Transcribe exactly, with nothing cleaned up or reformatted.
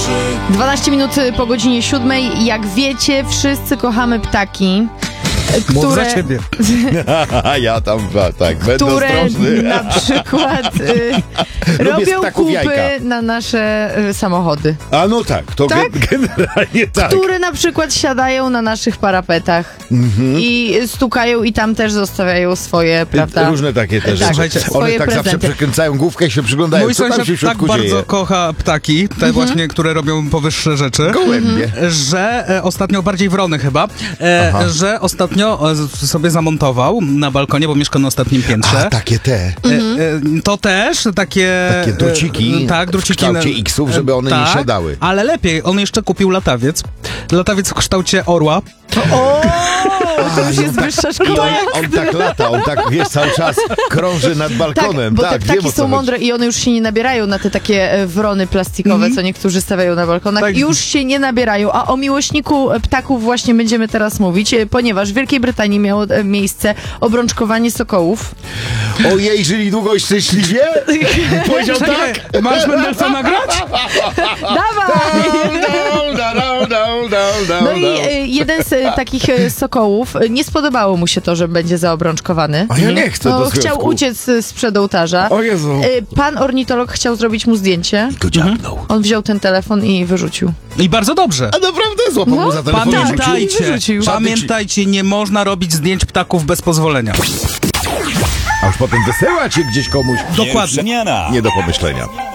dwanaście minut po godzinie siódmej. Jak wiecie, wszyscy kochamy ptaki, Mów które, za ciebie. Ja tam, tak, będę które ostrożny. na przykład y, robią ptaków kupy jajka. na nasze y, samochody. A no tak, to Tak? Ge- generalnie tak. Które na przykład siadają na naszych parapetach Mhm. i stukają i tam też zostawiają swoje, prawda? Różne takie też Tak, rzeczy. One swoje tak zawsze prezenty. przekręcają główkę i się przyglądają, Mój co tam się w sąsiad tak środku bardzo dzieje. kocha ptaki, te Mhm. właśnie, które robią powyższe rzeczy, Gołębie. że e, ostatnio, bardziej wrony chyba, e, Aha. że ostatnio e, z- sobie zamontował na balkonie, bo mieszka na ostatnim piętrze. A, takie te. E, e, to też takie... Takie druciki e, tak, w druciki kształcie na- X-ów, żeby one nie tak, siadały. Ale lepiej, on jeszcze kupił latawiec. Latawiec w kształcie orła. O, to już jest tak- wyższa I szkoła. on, on tak lata, on tak, wiesz, cały czas krąży nad Tak, balkonem. bo Tak, te wiem, ptaki o co są chodzi. mądre i one już się nie nabierają na te takie e, wrony plastikowe, co niektórzy stawiają na balkonach. Tak. Już się nie nabierają. A o miłośniku e, ptaków właśnie będziemy teraz mówić, e, ponieważ w Wielkiej Brytanii miało e, miejsce obrączkowanie sokołów. Ojej, żyli długo i szczęśliwie? Powiedział Czekaj, tak? masz Mendelsa nagrać? Dawaj! Down, down, down, down, down, No i down. e, jeden z e, takich e, sokołów, e, nie spodobało mu się to, że będzie zaobrączkowany. A ja nie chcę No, do chciał związku. uciec e, sprzed ołtarza. O Jezu. E, Pan ornitolog chciał zrobić mu zdjęcie. Go dziabnął. On wziął ten telefon i wyrzucił. I bardzo dobrze. A naprawdę złapał No, mu za telefon i rzucił? Pamiętajcie, wyrzucił. pamiętajcie, nie można robić zdjęć ptaków bez pozwolenia. A już potem wysyłać je gdzieś komuś. Dokładnie. Zmiana. Nie do pomyślenia.